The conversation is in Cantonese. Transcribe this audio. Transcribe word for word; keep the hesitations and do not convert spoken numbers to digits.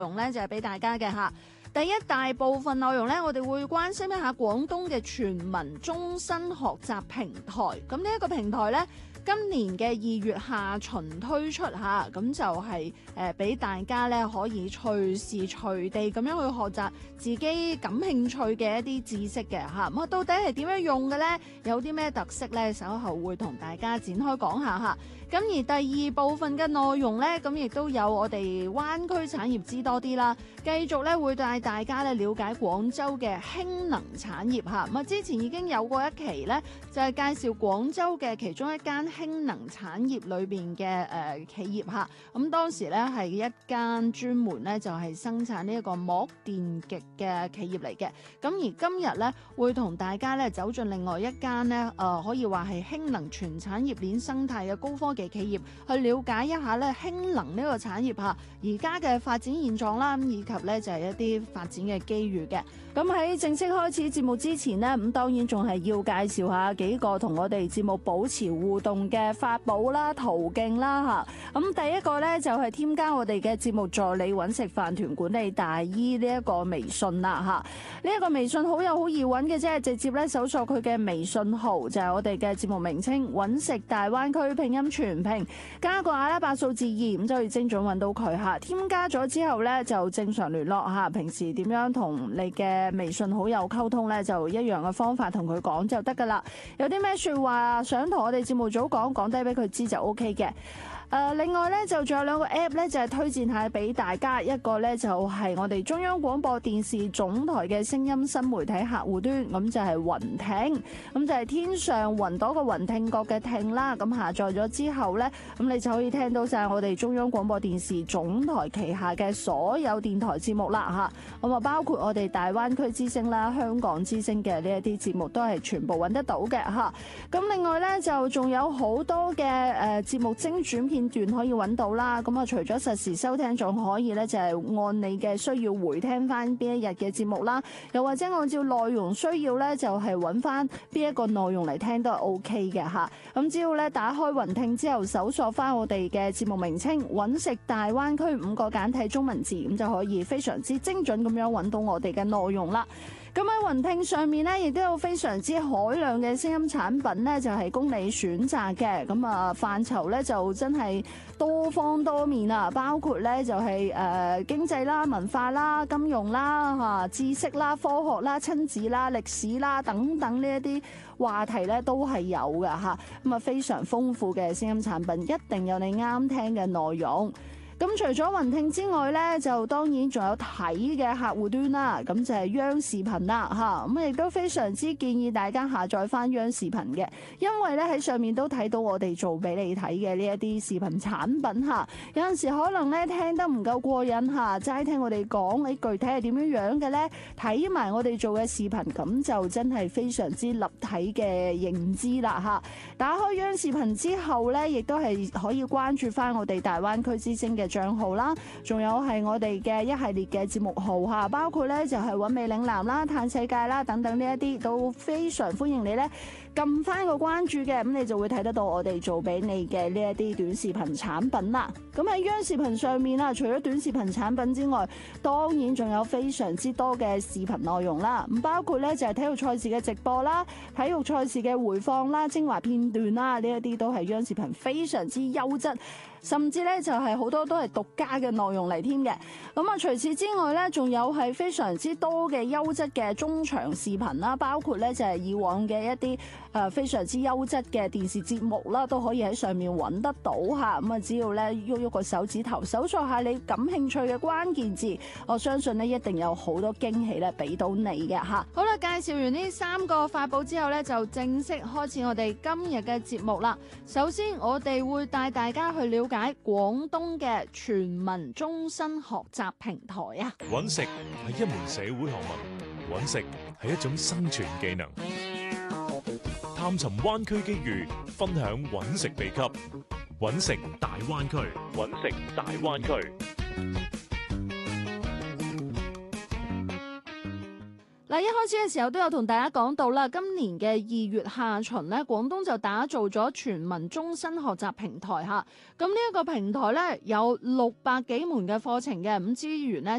容咧就係俾大家嘅嚇。第一大部分內容咧，我哋會關心一下廣東嘅全民終身學習平台。咁呢一個平台咧，今年嘅二月下旬推出嚇，咁就係誒俾大家咧可以隨時隨地咁樣去學習自己感興趣嘅一啲知識嘅嚇。咁啊，到底係點樣用嘅咧？有啲咩特色咧？稍後會同大家展開講下嚇。咁而第二部分嘅內容咧，咁亦都有我哋灣區產業知多啲啦。繼續咧會帶大家咧了解廣州嘅氫能產業嚇。咁啊，之前已經有過一期咧，就係介紹廣州嘅其中一間氫能產業裏邊嘅誒企業嚇。咁當時咧係一間專門咧就係生產呢一個膜電極嘅企業嚟嘅。咁而今日咧會同大家咧走進另外一間咧誒可以話係氫能全產業鏈生態嘅高科技企業，去了解一下咧氫能呢個產業嚇而家嘅發展現狀啦，以及咧就係一啲發展嘅機遇嘅。咁喺正式開始節目之前呢，咁當然仲係要介紹下幾個同我哋節目保持互動嘅法寶啦、途徑啦嚇。咁第一個咧就係添加我哋嘅節目助理揾食飯團管理大姨呢一個微信啦嚇。呢一個微信好友好易揾嘅啫，直接咧搜索佢嘅微信號就係我哋嘅節目名稱揾食大灣區拼音全拼，加個阿拉伯數字二，咁就可以精準揾到佢嚇。添加咗之後咧就正常聯絡嚇，平時點樣同你嘅微信好友溝通咧，就一樣嘅方法同佢講就得噶啦。有啲咩説話想同我哋節目組講，講低俾佢知就 O K 嘅。誒、呃，另外咧就仲有兩個 app 咧，就係、是、推薦下俾大家。一個咧就係、是、我哋中央廣播電視總台嘅聲音新媒體客戶端，咁就係雲聽，咁就係天上雲朵個雲聽覺嘅聽啦。咁下載咗之後咧，咁你就可以聽到晒我哋中央廣播電視總台旗下嘅所有電台節目啦嚇。咁啊，包括我哋大灣區之聲啦、香港之聲嘅呢一啲節目都係全部揾得到嘅嚇。咁另外咧就仲有好多嘅誒節目精選片段可以揾到啦。咁啊，除咗實時收聽，仲可以咧就係按你嘅需要回聽翻邊一日嘅節目啦，又或者按照內容需要咧就係揾翻邊一個內容嚟聽都係 O K 嘅嚇。咁只要咧打開雲聽之後，搜索翻我哋嘅節目名稱揾食大灣區五個簡體中文字，咁就可以非常之精準咁樣揾到我哋嘅內容啦。咁喺雲聽上面咧，亦都有非常之海量嘅聲音產品咧，就係供你選擇嘅。咁啊，範疇咧就真係多方多面啊，包括咧就係誒經濟啦、文化啦、金融啦、嚇知識啦、科學啦、親子啦、歷史啦等等呢一啲話題咧都係有嘅嚇。咁啊，非常豐富嘅聲音產品，一定有你啱聽嘅內容。咁除咗雲聽之外咧，就當然仲有睇嘅客戶端啦，咁就係央視頻啦嚇，咁亦都非常之建議大家下載翻央視頻嘅，因為咧喺上面都睇到我哋做俾你睇嘅呢一啲視頻產品嚇。有陣時可能咧聽得唔夠過癮嚇，齋聽我哋講，你具體係點樣樣嘅咧？睇埋我哋做嘅視頻，咁就真係非常之立體嘅認知啦嚇。打開央視頻之後咧，亦都係可以關注翻我哋大灣區之聲嘅賬號啦，仲有係我哋嘅一系列嘅節目號嚇，包括咧就係揾美嶺南啦、嘆世界啦等等呢一啲，都非常歡迎你咧撳翻個關注嘅，咁你就會睇得到我哋做俾你嘅呢一啲短視頻產品啦。咁喺央視頻上面啦，除咗短視頻產品之外，當然仲有非常之多嘅視頻內容啦。咁包括咧就係體育賽事嘅直播啦、體育賽事嘅回放啦、精華片段啦，呢一啲都係央視頻非常之優質，甚至咧就係好多都係獨家嘅內容嚟添嘅。咁啊，除此之外咧，仲有係非常之多嘅優質嘅中長視頻啦，包括咧就係以往嘅一啲誒非常之優質嘅電視節目啦，都可以喺上面揾得到嚇。咁啊，只要咧喐喐個手指頭，搜索下你感興趣嘅關鍵字，我相信咧一定有好多驚喜咧俾到你嘅嚇。好啦，介紹完呢三個法寶之後咧，就正式開始我哋今日嘅節目啦。首先，我哋會帶大家去了解廣東嘅全民終身學習平台啊。 揾食係一門社會學問，揾食係一種生存技能。探尋灣區機遇，分享揾食秘笈，揾食大灣區，揾食大灣區。 嗱，一開始嘅時候都有同大家講到啦，今年嘅二月下旬咧，廣東就打造咗全民終身學習平台嚇。咁呢一個平台咧有六百幾門嘅課程嘅，咁資源咧